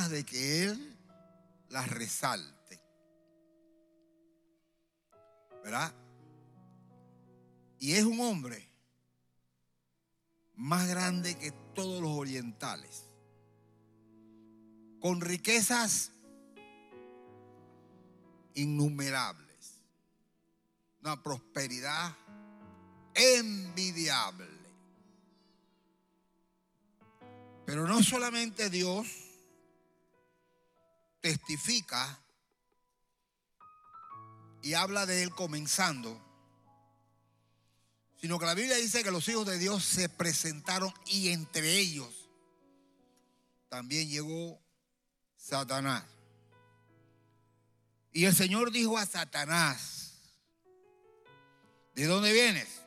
ganas de que él las resalte, ¿verdad? Y es un hombre más grande que todos los orientales, con riquezas innumerables, una prosperidad envidiable. Pero no solamente Dios testifica y habla de él comenzando, sino que la Biblia dice que los hijos de Dios se presentaron y entre ellos también llegó Satanás. Y el Señor dijo a Satanás: ¿de dónde vienes?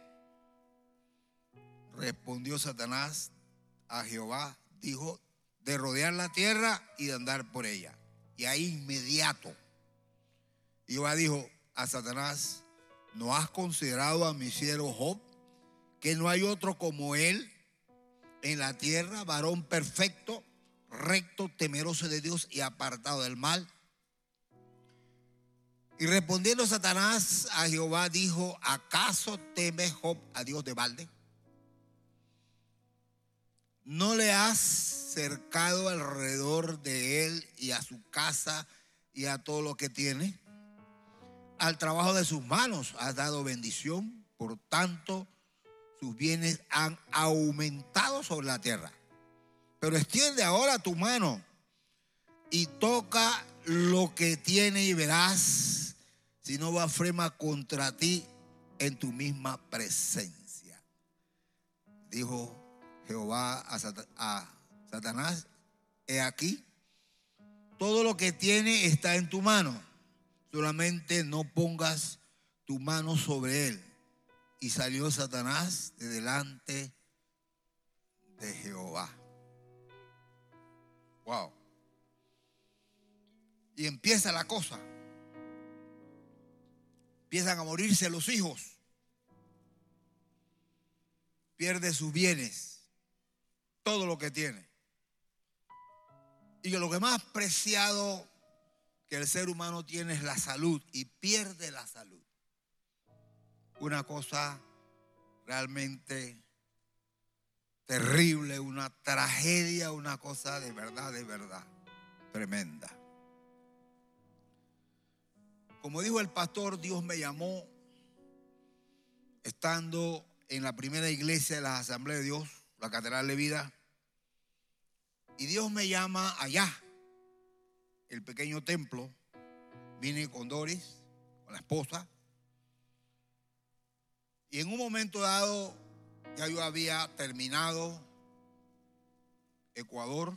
Respondió Satanás a Jehová, dijo: de rodear la tierra y de andar por ella. Y ahí inmediato Jehová dijo a Satanás: ¿no has considerado a mi siervo Job, que no hay otro como él en la tierra, varón perfecto, recto, temeroso de Dios y apartado del mal? Y respondiendo Satanás a Jehová dijo: ¿acaso teme Job a Dios de balde? ¿No le has cercado alrededor de él y a su casa y a todo lo que tiene? Al trabajo de sus manos has dado bendición, por tanto sus bienes han aumentado sobre la tierra. Pero extiende ahora tu mano y toca lo que tiene y verás si no blasfema contra ti en tu misma presencia. Dijo Jehová a Satanás: he aquí, todo lo que tiene está en tu mano, solamente no pongas tu mano sobre él. Y salió Satanás de delante de Jehová. Wow. Y empieza la cosa. Empiezan a morirse los hijos. Pierde sus bienes, todo lo que tiene. Y lo que más preciado que el ser humano tiene es la salud, y pierde la salud. Una cosa realmente terrible, una tragedia, una cosa de verdad, tremenda. Como dijo el pastor, Dios me llamó estando en la primera iglesia de la Asamblea de Dios, la Catedral de Vida, y Dios me llama allá, el pequeño templo. Vine con Doris, con la esposa, y en un momento dado ya yo había terminado Ecuador,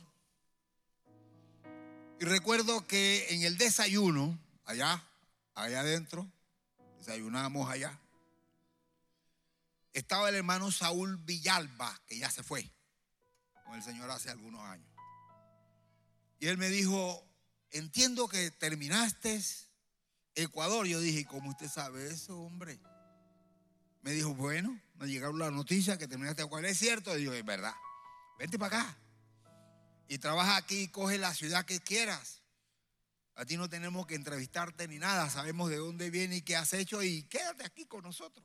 y recuerdo que en el desayuno, allá adentro, desayunamos allá, estaba el hermano Saúl Villalba, que ya se fue con el Señor hace algunos años. Y él me dijo: entiendo que terminaste Ecuador. Yo dije: ¿cómo usted sabe eso, hombre? Me dijo: bueno, me llegaron las noticias que terminaste Ecuador. ¿Es cierto? Y yo: es verdad. Vente para acá y trabaja aquí y coge la ciudad que quieras. A ti no tenemos que entrevistarte ni nada. Sabemos de dónde vienes y qué has hecho, y quédate aquí con nosotros.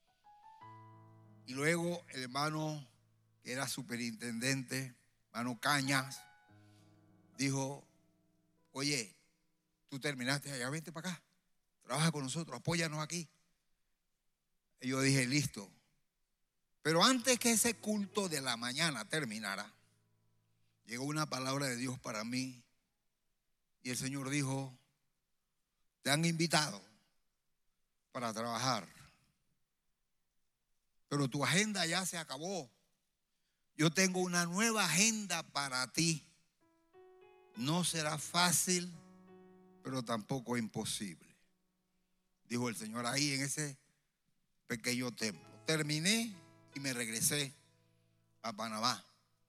Y luego el hermano, que era superintendente, hermano Cañas, dijo: oye, tú terminaste allá, vente para acá, trabaja con nosotros, apóyanos aquí. Y yo dije: listo. Pero antes que ese culto de la mañana terminara, llegó una palabra de Dios para mí, y el Señor dijo: te han invitado para trabajar, pero tu agenda ya se acabó. Yo tengo una nueva agenda para ti. No será fácil, pero tampoco imposible, dijo el Señor ahí en ese pequeño templo. Terminé y me regresé a Panamá.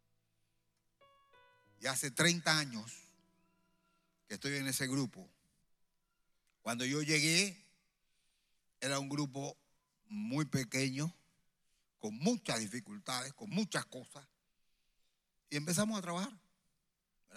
Y hace 30 años que estoy en ese grupo. Cuando yo llegué, era un grupo muy pequeño, con muchas dificultades, con muchas cosas, y empezamos a trabajar.